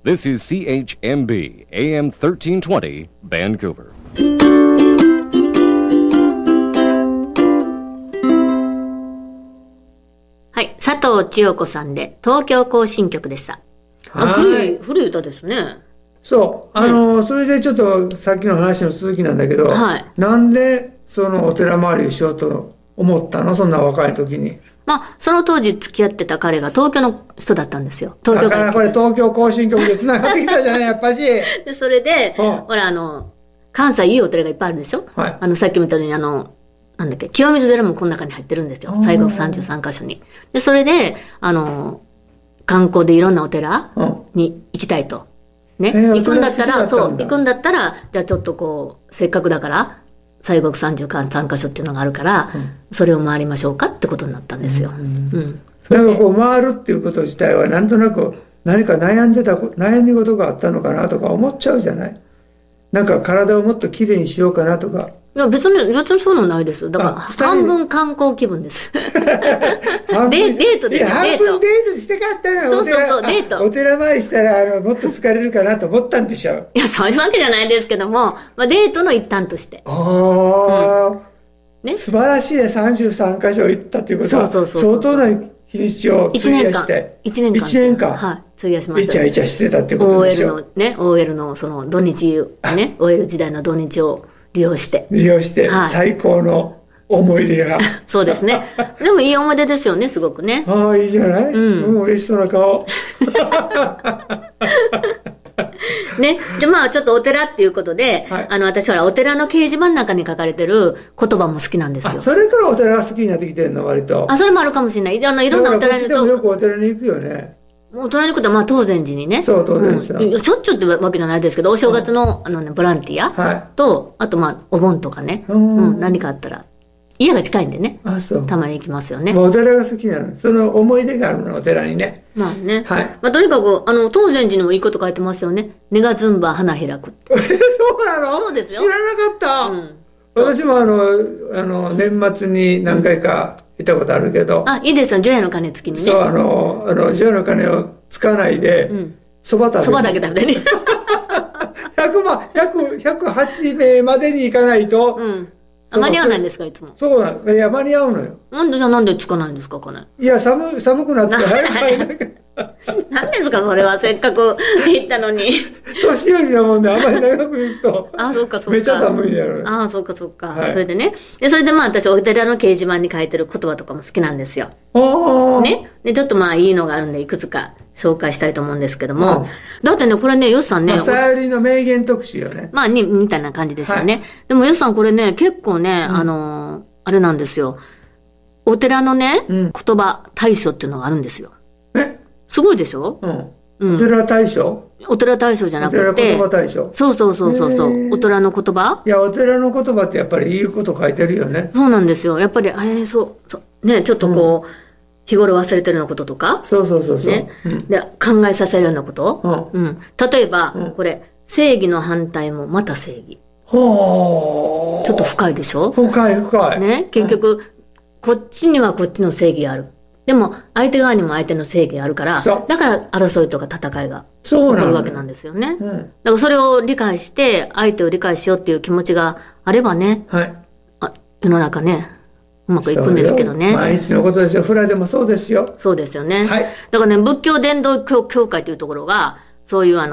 This is CHMB AM 1320 Vancouver. はい、佐藤千代子さんで東京行進曲でした。古い歌ですね。 そう、それでちょっとさっきの話の続きなんだけど、 はい、 なんでそのお寺回りをしようと思ったの、そんな若い時に。 まあ、その当時付き合ってた彼が東京の人だったんですよ。 だからこれ東京行進曲で繋がってきたじゃない、やっぱし。 で、それで、ほら関西いいお寺がいっぱいあるでしょ。 はい。 さっきも言ったようになんだっけ、清水寺もこの中に入ってるんですよ。西国33カ所に。で、それで、観光でいろんなお寺に行きたいと。ね。行くんだったら、じゃあちょっとこう、せっかくだから、西国33カ所っていうのがあるから、それを回りましょうかってことになったんですよ。 なんかこう、回るっていうこと自体は、なんとなく何か悩み事があったのかなとか思っちゃうじゃない。なんか体をもっときれいにしようかなとか。 いや、別にそういうのないですよ。だから、半分観光気分です。デートですよ。 半分デートしてかったら、 そう、デート。 お寺回りしたら、もっと好かれるかなと思ったんでしょ。 いや、そういうわけじゃないですけども、まあ、デートの一環として。 ね。素晴らしいね、33カ所行ったということは、相当な日にちを費やして。 1年間。はい。費やしました。 イチャイチャしてたってことでしょ。 OL のその土日、ね、OL 時代の土日を利用して、 はい、最高の思い出が。 そうですね。でもいい思い出ですよね、すごくね。 ああ、いいじゃない。嬉しそうな顔。 ね。じゃあまあちょっとお寺っていうことで、はい、私はお寺の掲示板の中に書かれてる言葉も好きなんですよ。 それからお寺が好きになってきてるの、割と。 それもあるかもしれない。いろんなお寺に。 こっちでもよくお寺に行くよね。 お寺に行くと、まあ、東禅寺にね。 そう、東禅寺。 しょっちゅうってわけじゃないですけど、お正月の、ボランティアと、あと、まあ、お盆とかね。何かあったら。家が近いんでね。たまに行きますよね。 お寺が好きなの。その思い出があるの、お寺にね。 まあね。 はい。 まあ、とにかく、東禅寺にもいいこと書いてますよね。根がずんば花開く。 そうなの？ そうですよ。 知らなかった。私も年末に何回か行ったことあるけど。 いいですよ。除夜の鐘付きにね。 そう、除夜の鐘をつかないで、そば食べる。 そばだけ食べてね。 108名までに行かないと。 間に合わないんですか、いつも。 そうなの。いや、間に合うのよ。 なんでつかないんですか、これ。 いや、寒くなって早く。 何ですか、それは。せっかく行ったのに。 年寄りなもんで、あんまり長く行くと。 そうか。 めっちゃ寒いんやろ。 そうか。それでね。それでまあ、私、お寺の掲示板に書いてる言葉とかも好きなんですよ。ね。で、ちょっとまあ、いいのがあるんで、いくつか紹介したいと思うんですけども。だってね、これね、よしさんね。 さゆりの名言特集よね。 まあ、みたいな感じですよね。でも、よしさん、これね、結構ね、あれなんですよ。お寺のね、言葉、大書っていうのがあるんですよ。すごいでしょ？ お寺大書？ お寺大書じゃなくて。 お寺言葉大書。 そう。お寺の言葉？ いや、お寺の言葉ってやっぱりいいこと書いてるよね。 そうなんですよ。やっぱり、ね、ちょっとこう、日頃忘れてるようなこととか。 そう。 ね。で、考えさせるようなこと。例えば、これ、正義の反対もまた正義。ちょっと深いでしょ？ 深い。 ね、結局、こっちにはこっちの正義がある。でも、相手側にも相手の正義があるから、だから争いとか戦いが起こるわけなんですよね。だからそれを理解して、相手を理解しようっていう気持ちがあればね、世の中ね、うまくいくんですけどね。 毎日のことですよ。フラでもそうですよ。 そうですよね。だからね、仏教伝道協会というところが、そういう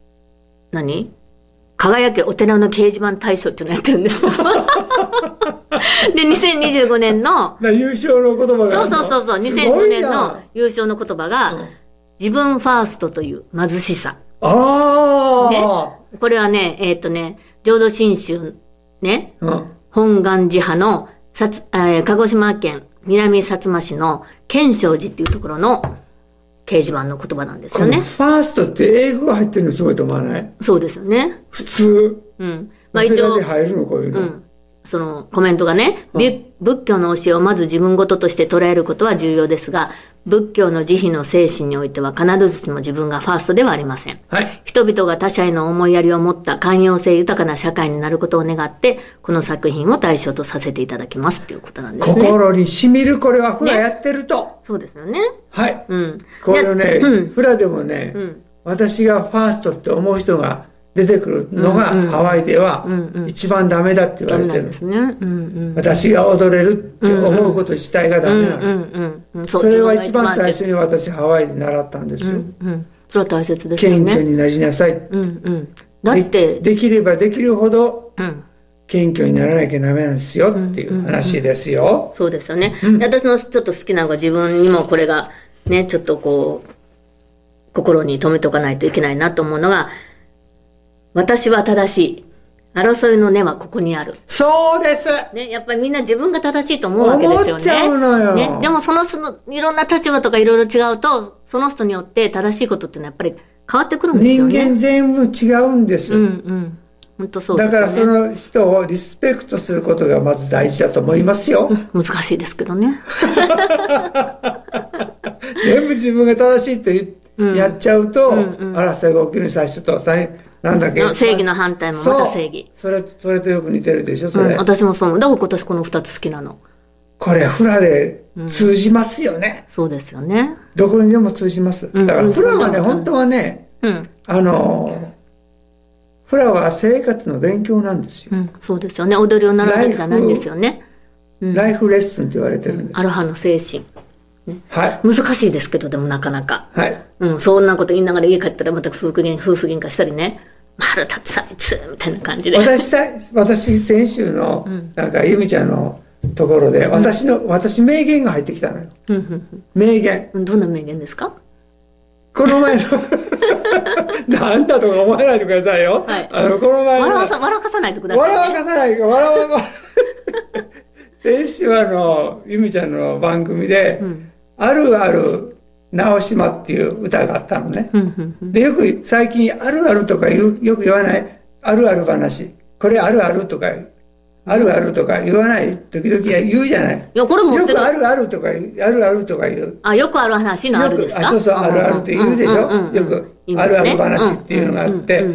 輝けお寺の掲示板大賞っていうのをやってるんですよ。で、2025年の優勝の言葉がそう。2005年の優勝の言葉が、自分ファーストという貧しさ。これはね、浄土真宗ね、本願寺派の鹿児島県南薩摩市の建正寺っていうところの掲示板の言葉なんですよね。 ファーストって英語が入ってるのすごいと思わない？ そうですよね。 普通。 まあ一応。 入るのこういうの。 そのコメントがね、仏教の教えをまず自分事として捉えることは重要ですが、仏教の慈悲の精神においては必ずしも自分がファーストではありません。人々が他者への思いやりを持った寛容性豊かな社会になることを願って、この作品を対象とさせていただきますということなんですね。 心に染みる、これはフラやってると。 そうですよね。 これね、フラでもね、 私がファーストって思う人が出てくるのが、ハワイでは一番ダメだって言われてる。私が踊れるって思うこと自体がダメなの。それは一番最初に私ハワイで習ったんですよ。 それは大切ですよね。 謙虚になりなさい。 だってできればできるほど謙虚にならなきゃダメなんですよっていう話ですよ。 そうですよね。私のちょっと好きなのが、自分にもこれがね、ちょっとこう心に留めとかないといけないなと思うのが、私は正しい。争いの根はここにある。 そうです。 ね、やっぱりみんな自分が正しいと思うわけですよね。 思っちゃうのよ。 ね、でもその人のいろんな立場とかいろいろ違うと、その人によって正しいことっていうのはやっぱり変わってくるんですよね。 人間全部違うんです。 本当そうですね。 だからその人をリスペクトすることがまず大事だと思いますよ。 難しいですけどね。 全部自分が正しいとやっちゃうと、争いが起きる最初となんだっけ、 正義の反対もまた正義。 それとよく似てるでしょ、それ。 私もそう。だから今年この2つ好きなの。 これフラで通じますよね。 そうですよね。 どこにでも通じます。だからフラはね、本当はね、フラは生活の勉強なんですよ。 そうですよね。踊りを習うだけじゃないんですよね。 ライフレッスンって言われてるんです。 アロハの精神。 はい。 難しいですけど、でもなかなか。 はい。 そんなこと言いながら家帰ったらまた夫婦喧嘩したりね。腹立つあいつみたいな感じで。 私先週の、なんか、由美ちゃんのところで、私名言が入ってきたのよ。名言。 どんな名言ですか？ この前の、なんだとか思わないでくださいよ。 はい。 この前の。 笑かさないでください、ね。 笑かさない。先週由美ちゃんの番組で、あるある直島っていう歌があったのね。で、よく最近あるあるとかよく言わない。あるある話。これあるあるとか、あるあるとか言わない。時々言うじゃない。 いや、これもよくあるあるとか、あるあるとか言う。 あ、よくある話のあるですか？ そうそう、あるあるって言うでしょ。よく、あるある話っていうのがあって、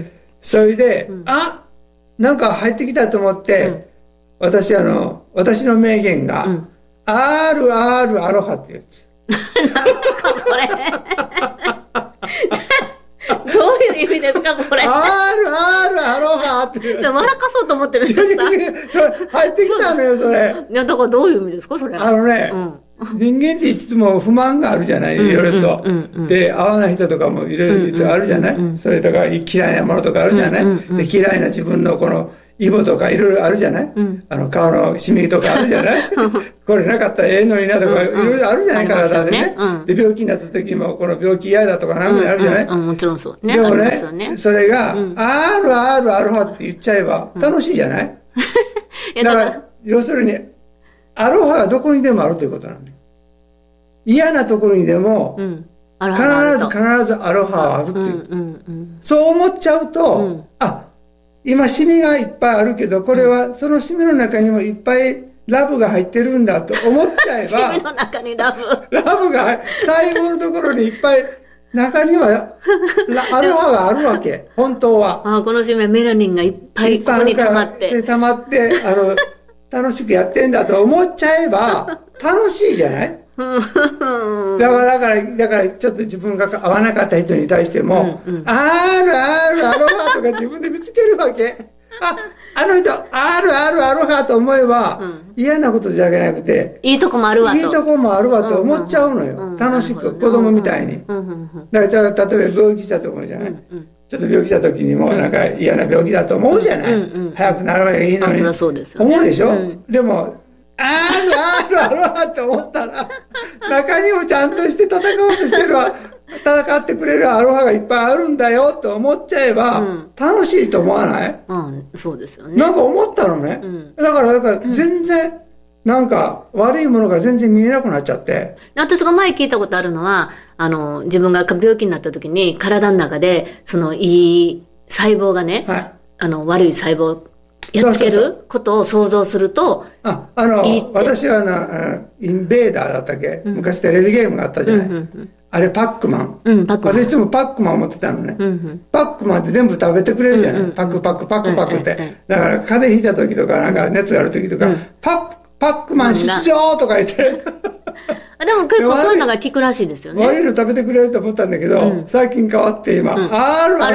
それで、なんか入ってきたと思って、私の名言が、あるあるアロハってやつ。 何ですか、それ。どういう意味ですか、それ。 あるあるアロハっていう。 笑かそうと思ってるんですか？ 入ってきたのよ、それ。 いや、だからどういう意味ですか、それ。 人間っていつも不満があるじゃない、いろいろと。で、合わない人とかもいろいろとあるじゃない。それとか嫌いなものとかあるじゃない。で、嫌いな自分のこの、イボとかいろいろあるじゃない、顔のシミとかあるじゃないこれなかったらええのになとか、いろいろあるじゃない、体でね。で、病気になった時も、この病気嫌だとかなんかあるじゃない、 もちろんそうね。 でもね、それが、あるあるアロハって言っちゃえば、楽しいじゃないだから、要するに、アロハがどこにでもあるということなの。嫌なところにでも、必ずアロハはあるっていう。そう思っちゃうと、今シミがいっぱいあるけど、これはそのシミの中にもいっぱいラブが入ってるんだと思っちゃえば、 シミの中にラブが最後のところにいっぱい、中にはアロハがあるわけ、本当は。 このシミはメラニンがいっぱいここに溜まって。 溜まって、楽しくやってんだと思っちゃえば、楽しいじゃないだからちょっと自分が合わなかった人に対しても、あるあるアロハとか自分で見つけるわけ。あの人、あるあるアロハと思えば、嫌なことじゃなくて、 いいとこもあるわと。 いいとこもあるわと思っちゃうのよ。楽しく、子供みたいに。だから、例えば病気したところじゃない。ちょっと病気した時にも、なんか嫌な病気だと思うじゃない。早くなればいいのに。思うでしょ。でも、あるアロハって思ったら、中にもちゃんとして戦おうとしてるわ。戦ってくれるアロハがいっぱいあるんだよと思っちゃえば、楽しいと思わない？ そうですよね。 なんか思ったのね。だから全然、なんか悪いものが全然見えなくなっちゃって。 私が前聞いたことあるのは、自分が病気になった時に体の中で、いい細胞がね、悪い細胞、やっつけることを想像すると、 私はインベーダーだったっけ、昔テレビゲームがあったじゃない。あれパックマン。私いつもパックマン持ってたのね。パックマンって全部食べてくれるじゃない。パックって。だから風邪ひいた時とか、なんか熱がある時とか、パックマン出場とか言って。 でも結構そういうのが効くらしいですよね。 悪いの食べてくれると思ったんだけど、最近変わって今、ある。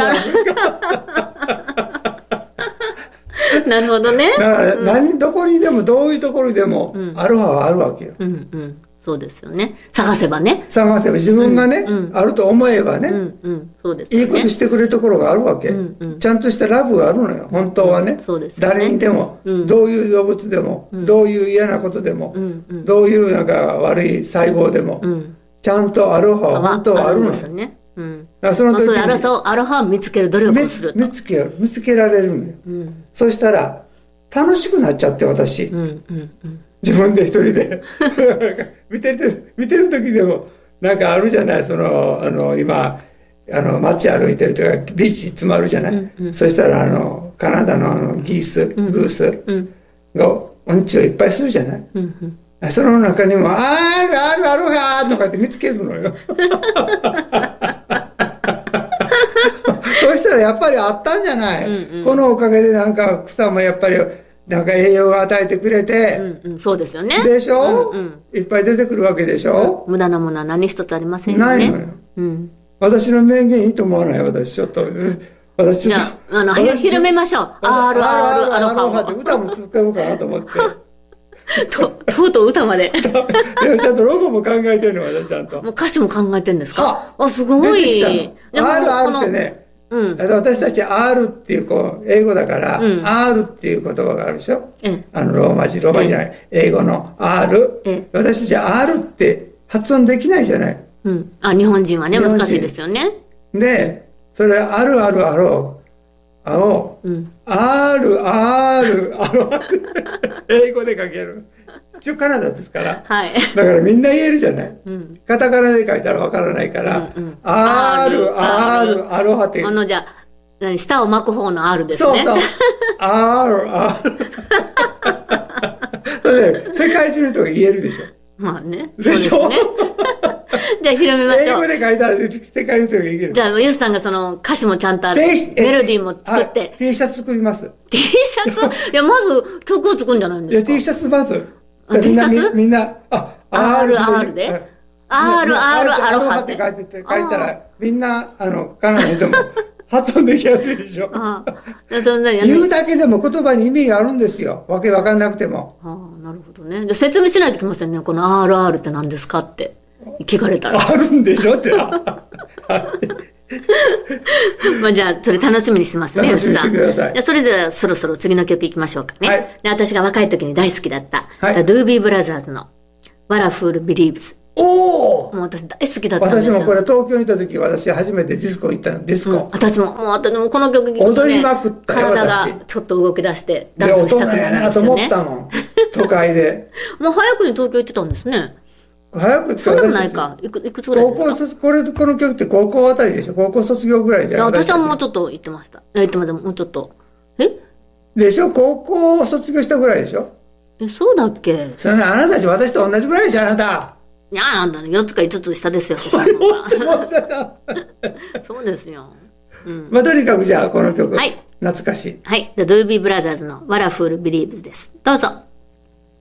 なるほどね。 だから、どこにでも、どういうところでも、アロハはあるわけよ。 そうですよね。探せばね。 探せば、自分がね、あると思えばね、 そうですね。 いいことしてくれるところがあるわけ。ちゃんとしたラブがあるのよ、本当はね。誰にでも、どういう動物でも、どういう嫌なことでも、どういうなんか悪い細胞でも、ちゃんとアロハは本当はあるのよ。 その時にアロハを見つける努力をすると。 見つけられるのよ。そしたら、楽しくなっちゃって、私。自分で一人で。見てる時でも、なんかあるじゃない、今、街歩いてるとか、ビーチ詰まるじゃない。そしたら、カナダのグースが、音痴をいっぱいするじゃない。その中にも、アロハとかって見つけるのよ。そしたらやっぱりあったんじゃない。このおかげでなんか草もやっぱりなんか栄養が与えてくれて。 そうですよね。 でしょ、いっぱい出てくるわけでしょ、 無駄なものは何一つありませんよね。 ないのよ。私の名言いいと思わない私ちょっと。 じゃあ、広めましょう。アロハって歌も使おうかなと思って。 とうとう歌まで。 ちゃんとロゴも考えてるの、私ちゃんと。 もう歌詞も考えてるんですか？すごい。 R ってね、私たち R っていう英語だから、R っていう言葉があるでしょ？ローマ字じゃない、英語の R。私たち R って発音できないじゃない。 日本人はね、難しいですよね。 で、それ、ある、英語で書ける。一応カナダですから。だからみんな言えるじゃない。カタカナで書いたらわからないから、アロハって。 じゃあ、舌を巻く方の R ですね。 そう。それで、世界中の人が言えるでしょ。 まあね。 でしょ？ じゃあ広めましょう。 英語で書いたら世界の人が言える。 じゃあ、ユスさんがその歌詞もちゃんとある。メロディーも作って。 T シャツ作ります。 T シャツいや、まず曲を作るんじゃないんですか？ T シャツまず。 T シャツみんな、 R でアロハって書いたら、みんな、カナダの人も発音できやすいでしょ。言うだけでも言葉に意味があるんですよ。わけわかんなくても。 なるほどね。じゃあ説明しないといけませんね。この RR って何ですかって聞かれたら。 あるんでしょって。 じゃあ、それ楽しみにしてますね、 楽しみにしてください。 じゃあ、それではそろそろ次の曲いきましょうかね。で、私が若い時に大好きだった、ドゥービーブラザーズの What a Fool Believes。もう私大好きだったんですよ。 私もこれ東京にいた時、私初めてディスコ行ったの、ディスコ。 私もこの曲聴いて、 踊りまくったよ、 体がちょっと動き出して、ダンスしたくなるんですよね。 なと思ったもん、都会で。 もう早くに東京行ってたんですね。 早くってそうでもないか。いくつぐらいですか？ この曲って高校あたりでしょ？高校卒業ぐらいじゃない？ 私はもうちょっと行ってました。もうちょっと。 でしょ？高校卒業したぐらいでしょ？ そうだっけ？ あなたたち私と同じぐらいでしょ、あなた。 いや、あんた4つか5つ下ですよ。そうですよ。 とにかくじゃあ、この曲。懐かしい。 はい。The Doobie Brothers の What a Fool Believes です。どうぞ。